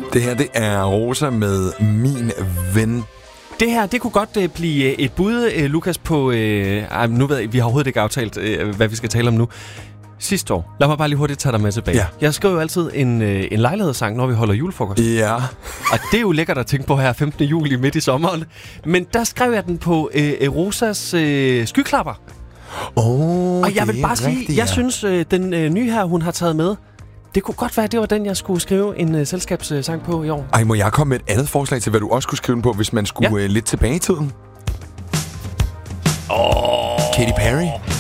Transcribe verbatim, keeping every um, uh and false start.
Det her, det er Rosa med Min Ven. Det her, det kunne godt øh, blive et bud, øh, Lukas, på... Øh, ej, nu ved jeg, vi har overhovedet ikke aftalt, øh, hvad vi skal tale om nu. Sidste år. Lad mig bare lige hurtigt tage dig med tilbage. Ja. Jeg skriver jo altid en, øh, en lejlighedssang, når vi holder julefrokost. Ja. Og det er jo lækkert at tænke på her femtende juli midt i sommeren. Men der skrev jeg den på øh, Rosas øh, skyklapper. Oh, og jeg vil bare sige, rigtigt, jeg ja. synes, øh, den øh, nye her, hun har taget med, det kunne godt være, det var den, jeg skulle skrive en øh, selskabssang på i år. Ej, må jeg komme med et andet forslag til, hvad du også skulle skrive den på, hvis man skulle Ja. øh, lidt tilbage i tiden? Åh. Katy Perry.